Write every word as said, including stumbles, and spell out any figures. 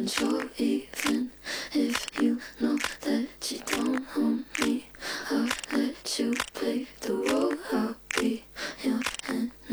control, even if you know that you don't own me. I'll let you play the